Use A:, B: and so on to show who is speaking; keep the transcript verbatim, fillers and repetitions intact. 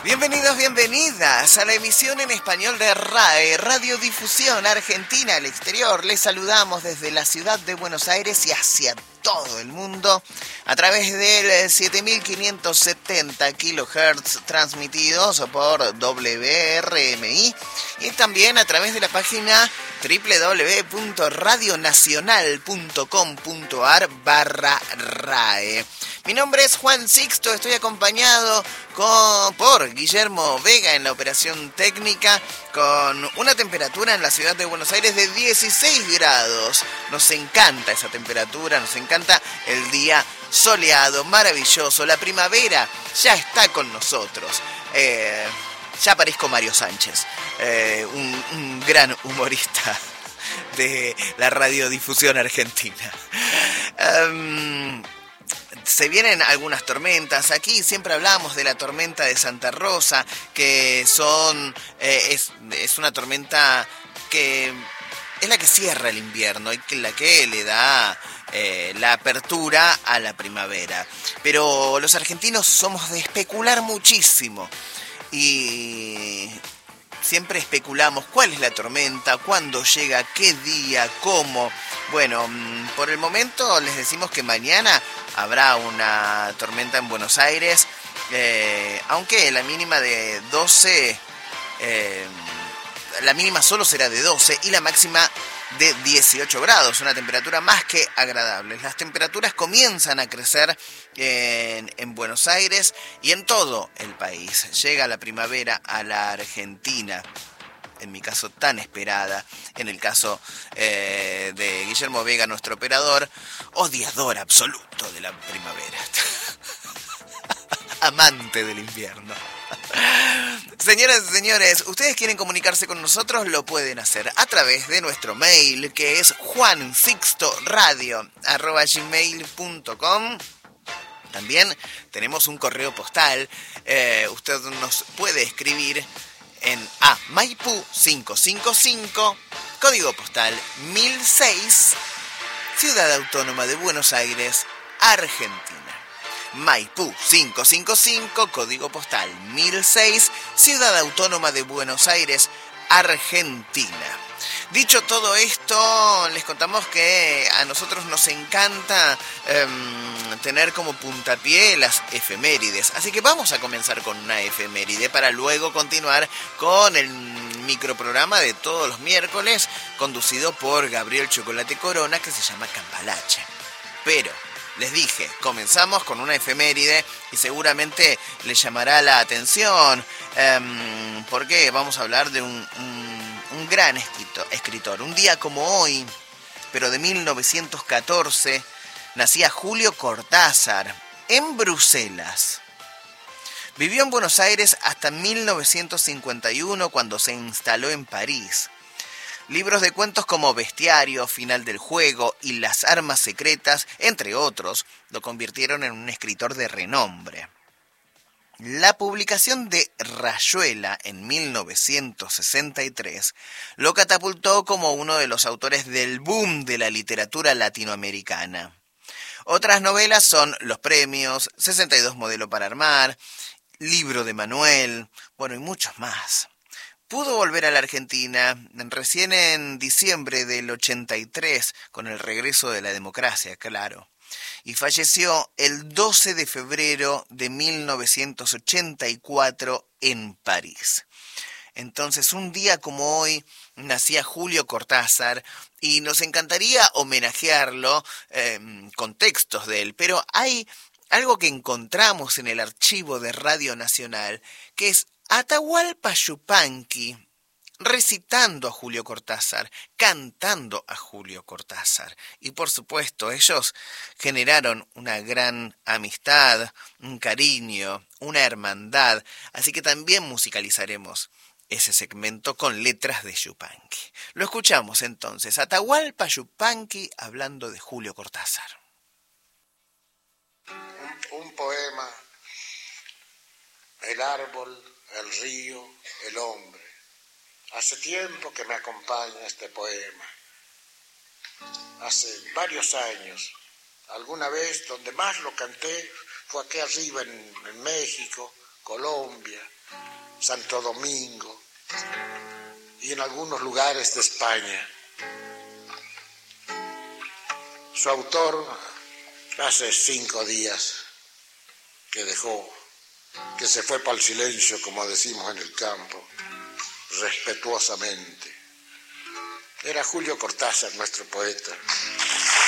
A: Bienvenidos, bienvenidas a la emisión en español de R A E, Radiodifusión Argentina al Exterior. Les saludamos desde la ciudad de Buenos Aires y hacia todo el mundo a través del siete mil quinientos setenta kilohertz transmitidos por W R M I y también a través de la página doble u doble u doble u punto radionacional.com.ar barra RAE. Mi nombre es Juan Sixto, estoy acompañado con, por Guillermo Vega en la operación técnica, con una temperatura en la ciudad de Buenos Aires de dieciséis grados. Nos encanta esa temperatura, nos encanta el día soleado, maravilloso. La primavera ya está con nosotros. Eh, ya parezco Mario Sánchez, eh, un, un gran humorista de la radiodifusión argentina. Um, Se vienen algunas tormentas. Aquí siempre hablamos de la tormenta de Santa Rosa, que son eh, es, es una tormenta que es la que cierra el invierno y que la que le da eh, la apertura a la primavera. Pero los argentinos somos de especular muchísimo y siempre especulamos cuál es la tormenta, cuándo llega, qué día, cómo. Bueno, por el momento les decimos que mañana habrá una tormenta en Buenos Aires, eh, aunque la mínima de doce, eh, la mínima solo será de doce y la máxima de dieciocho grados, una temperatura más que agradable. Las temperaturas comienzan a crecer en, en Buenos Aires y en todo el país. Llega la primavera a la Argentina, en mi caso tan esperada, en el caso eh, de Guillermo Vega, nuestro operador, odiador absoluto de la primavera, amante del invierno. Señoras y señores, ustedes quieren comunicarse con nosotros, lo pueden hacer a través de nuestro mail, que es juansixtoradio arroba gmail punto com. También tenemos un correo postal, eh, usted nos puede escribir en A Maipú quinientos cincuenta y cinco, código postal mil seis, Ciudad Autónoma de Buenos Aires, Argentina. Maipú quinientos cincuenta y cinco, código postal mil seis, Ciudad Autónoma de Buenos Aires, Argentina. Dicho todo esto, les contamos que a nosotros nos encanta eh, tener como puntapié las efemérides. Así que vamos a comenzar con una efeméride para luego continuar con el microprograma de todos los miércoles, conducido por Gabriel Chocolate Corona, que se llama Cambalache. Pero les dije, comenzamos con una efeméride y seguramente les llamará la atención, eh, porque vamos a hablar de un, un, un gran escritor, escritor. Un día como hoy, pero de mil novecientos catorce, nacía Julio Cortázar en Bruselas. Vivió en Buenos Aires hasta mil novecientos cincuenta y uno, cuando se instaló en París. Libros de cuentos como Bestiario, Final del Juego y Las Armas Secretas, entre otros, lo convirtieron en un escritor de renombre. La publicación de Rayuela en mil novecientos sesenta y tres lo catapultó como uno de los autores del boom de la literatura latinoamericana. Otras novelas son Los Premios, sesenta y dos Modelo para Armar, Libro de Manuel, bueno, y muchos más. Pudo volver a la Argentina recién en diciembre del ochenta y tres, con el regreso de la democracia, claro. Y falleció el doce de febrero de mil novecientos ochenta y cuatro en París. Entonces, un día como hoy, nacía Julio Cortázar y nos encantaría homenajearlo eh, con textos de él, pero hay algo que encontramos en el archivo de Radio Nacional, que es Atahualpa Yupanqui recitando a Julio Cortázar, cantando a Julio Cortázar. Y por supuesto, ellos generaron una gran amistad, un cariño, una hermandad. Así que también musicalizaremos ese segmento con letras de Yupanqui. Lo escuchamos entonces, Atahualpa Yupanqui hablando de Julio Cortázar.
B: Un, un poema, el árbol, el río, el hombre. Hace tiempo que me acompaña este poema. Hace varios años. Alguna vez donde más lo canté fue aquí arriba en, en México, Colombia, Santo Domingo y en algunos lugares de España. Su autor hace cinco días que dejó, que se fue para el silencio, como decimos en el campo, respetuosamente. Era Julio Cortázar, nuestro poeta.